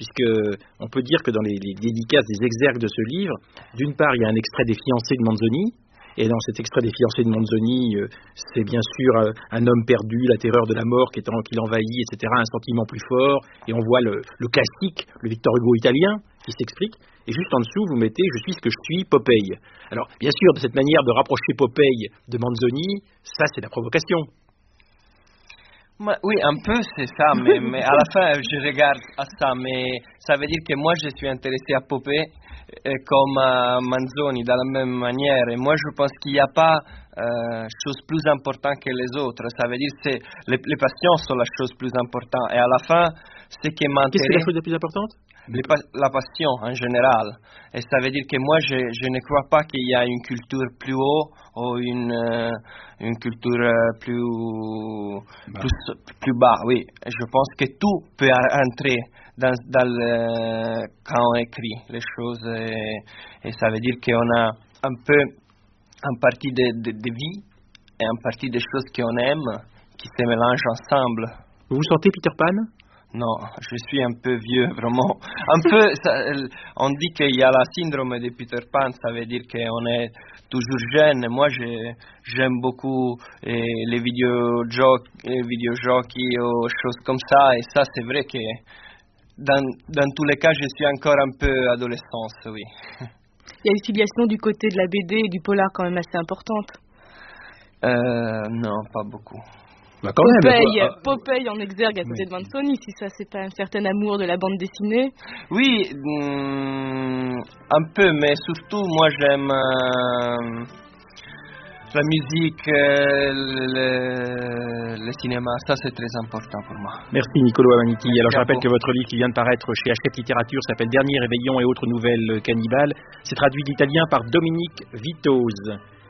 puisque on peut dire que dans les dédicaces des exergues de ce livre, d'une part, il y a un extrait des fiancées de Manzoni, et dans cet extrait des fiancées de Manzoni, c'est bien sûr un homme perdu, la terreur de la mort qui l'envahit, etc., un sentiment plus fort, et on voit le classique, le Victor Hugo italien, qui s'explique, et juste en dessous, vous mettez « Je suis ce que je suis, Popeye ». Alors, bien sûr, de cette manière de rapprocher Popeye de Manzoni, ça, c'est la provocation. Oui, un peu c'est ça, mais à la fin je regarde à ça, mais ça veut dire que moi je suis intéressé à Popeye comme à Manzoni de la même manière, et moi je pense qu'il n'y a pas chose plus importante que les autres, ça veut dire que les passions sont la chose plus importante, et à la fin ce qui m'intéresse... Qu'est-ce que la chose la plus importante? La passion en général, et ça veut dire que moi je ne crois pas qu'il y a une culture plus haut ou une culture plus bas, oui. Je pense que tout peut entrer quand on écrit les choses, et ça veut dire qu'on a un peu une partie de vie et une partie des choses qu'on aime qui se mélangent ensemble. Vous vous sentez Peter Pan? Non, je suis un peu vieux, vraiment. Un peu, on dit qu'il y a la syndrome de Peter Pan, ça veut dire qu'on est toujours jeune. Moi, j'aime beaucoup les vidéojeux ou choses comme ça, et ça, c'est vrai que dans tous les cas, je suis encore un peu adolescence, oui. Il y a une filiation du côté de la BD et du polar quand même assez importante. Non, pas beaucoup. Bah Popeye en exergue à côté de Manzoni, si ça c'est pas un certain amour de la bande dessinée. Oui, un peu, mais surtout moi j'aime la musique, le cinéma, ça c'est très important pour moi. Merci Niccolò Avaniti. Alors je rappelle que votre livre qui vient de paraître chez Hachette Littérature s'appelle Dernier réveillon et autres nouvelles cannibales. C'est traduit d'italien par Dominique Vitoz.